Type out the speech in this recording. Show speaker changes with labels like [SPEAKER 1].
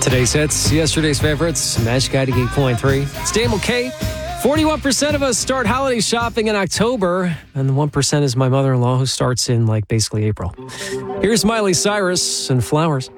[SPEAKER 1] Today's hits, yesterday's favorites, Magic 88.3. It's Dan McKay. 41% of us start holiday shopping in October, and the 1% is my mother-in-law who starts in basically April. Here's Miley Cyrus and Flowers.